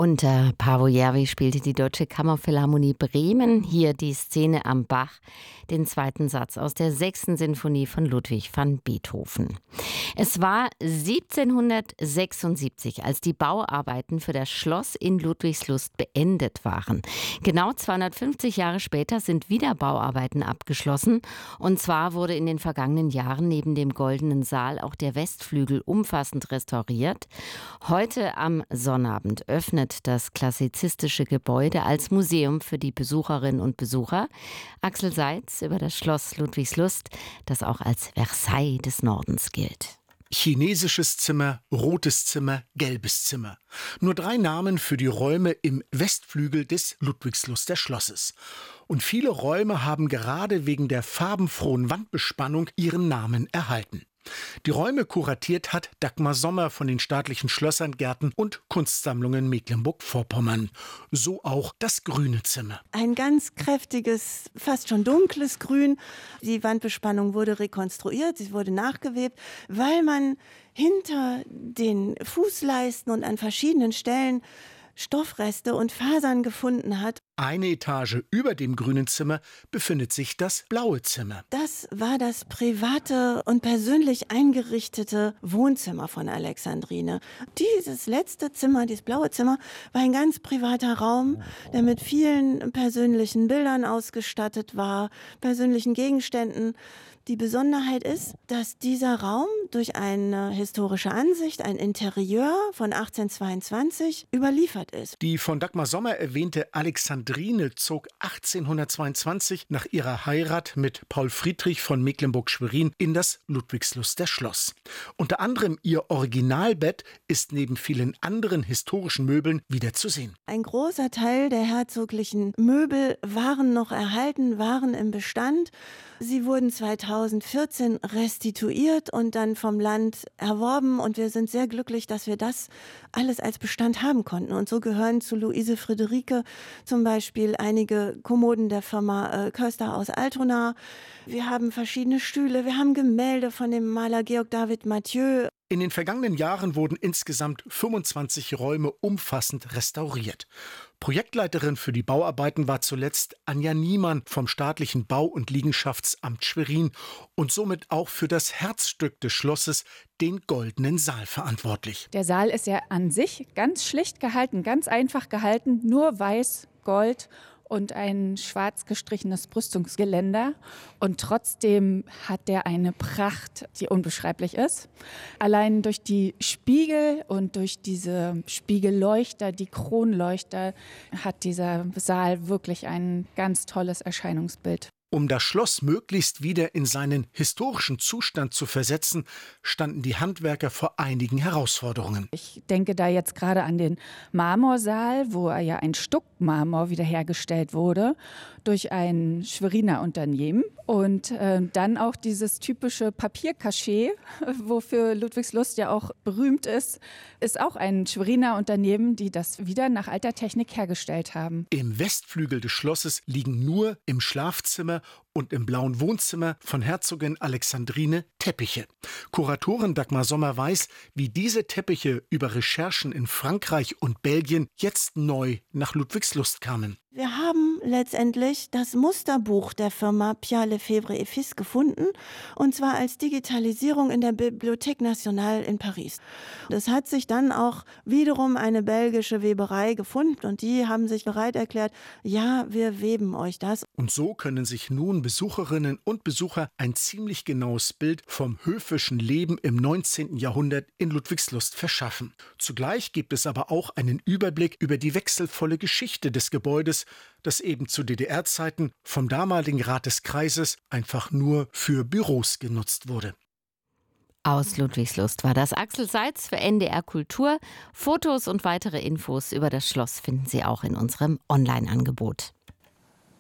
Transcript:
Unter Paavo Järvi spielte die Deutsche Kammerphilharmonie Bremen hier die Szene am Bach, den zweiten Satz aus der 6. Sinfonie von Ludwig van Beethoven. Es war 1776, als die Bauarbeiten für das Schloss in Ludwigslust beendet waren. Genau 250 Jahre später sind wieder Bauarbeiten abgeschlossen. Und zwar wurde in den vergangenen Jahren neben dem Goldenen Saal auch der Westflügel umfassend restauriert. Heute am Sonnabend öffnet das klassizistische Gebäude als Museum für die Besucherinnen und Besucher. Axel Seitz über das Schloss Ludwigslust, das auch als Versailles des Nordens gilt. Chinesisches Zimmer, rotes Zimmer, gelbes Zimmer. Nur 3 Namen für die Räume im Westflügel des Ludwigsluster Schlosses. Und viele Räume haben gerade wegen der farbenfrohen Wandbespannung ihren Namen erhalten. Die Räume kuratiert hat Dagmar Sommer von den Staatlichen Schlössern, Gärten und Kunstsammlungen Mecklenburg-Vorpommern. So auch das grüne Zimmer. Ein ganz kräftiges, fast schon dunkles Grün. Die Wandbespannung wurde rekonstruiert, sie wurde nachgewebt, weil man hinter den Fußleisten und an verschiedenen Stellen Stoffreste und Fasern gefunden hat. Eine Etage über dem grünen Zimmer befindet sich das blaue Zimmer. Das war das private und persönlich eingerichtete Wohnzimmer von Alexandrine. Dieses letzte Zimmer, dieses blaue Zimmer, war ein ganz privater Raum, der mit vielen persönlichen Bildern ausgestattet war, persönlichen Gegenständen. Die Besonderheit ist, dass dieser Raum durch eine historische Ansicht, ein Interieur von 1822 überliefert ist. Die von Dagmar Sommer erwähnte Alexandrine zog 1822 nach ihrer Heirat mit Paul Friedrich von Mecklenburg-Schwerin in das Ludwigsluster Schloss. Unter anderem ihr Originalbett ist neben vielen anderen historischen Möbeln wieder zu sehen. Ein großer Teil der herzoglichen Möbel waren noch erhalten, waren im Bestand. Sie wurden 2014 restituiert und dann vom Land erworben. Und wir sind sehr glücklich, dass wir das alles als Bestand haben konnten. Und so gehören zu Luise Friederike zum Beispiel einige Kommoden der Firma Köster aus Altona. Wir haben verschiedene Stühle, wir haben Gemälde von dem Maler Georg David Mathieu. In den vergangenen Jahren wurden insgesamt 25 Räume umfassend restauriert. Projektleiterin für die Bauarbeiten war zuletzt Anja Niemann vom staatlichen Bau- und Liegenschaftsamt Schwerin und somit auch für das Herzstück des Schlosses, den Goldenen Saal, verantwortlich. Der Saal ist ja an sich ganz schlicht gehalten, ganz einfach gehalten, nur weiß, Gold und ein schwarz gestrichenes Brüstungsgeländer. Und trotzdem hat der eine Pracht, die unbeschreiblich ist. Allein durch die Spiegel und durch diese Spiegelleuchter, die Kronleuchter, hat dieser Saal wirklich ein ganz tolles Erscheinungsbild. Um das Schloss möglichst wieder in seinen historischen Zustand zu versetzen, standen die Handwerker vor einigen Herausforderungen. Ich denke da jetzt gerade an den Marmorsaal, wo ja ein Stuckmarmor wiederhergestellt wurde durch ein Schweriner Unternehmen. Und dann auch dieses typische Papiercachet, wofür Ludwigslust ja auch berühmt ist auch ein Schweriner Unternehmen, die das wieder nach alter Technik hergestellt haben. Im Westflügel des Schlosses liegen nur im Schlafzimmer und im blauen Wohnzimmer von Herzogin Alexandrine Teppiche. Kuratorin Dagmar Sommer weiß, wie diese Teppiche über Recherchen in Frankreich und Belgien jetzt neu nach Ludwigslust kamen. Wir haben letztendlich das Musterbuch der Firma Pierre Lefebvre et Fils gefunden, und zwar als Digitalisierung in der Bibliothèque Nationale in Paris. Es hat sich dann auch wiederum eine belgische Weberei gefunden und die haben sich bereit erklärt, ja, wir weben euch das. Und so können sich nun Besucherinnen und Besucher ein ziemlich genaues Bild vom höfischen Leben im 19. Jahrhundert in Ludwigslust verschaffen. Zugleich gibt es aber auch einen Überblick über die wechselvolle Geschichte des Gebäudes, das eben zu DDR-Zeiten vom damaligen Rat des Kreises einfach nur für Büros genutzt wurde. Aus Ludwigslust war das Axel Seitz für NDR Kultur. Fotos und weitere Infos über das Schloss finden Sie auch in unserem Online-Angebot.